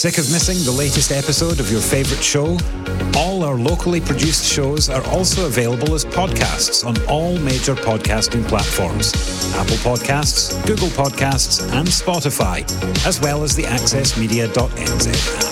Sick of missing the latest episode of your favourite show? All our locally produced shows are also available as podcasts on all major podcasting platforms. Apple Podcasts, Google Podcasts and Spotify, as well as the accessmedia.nz app.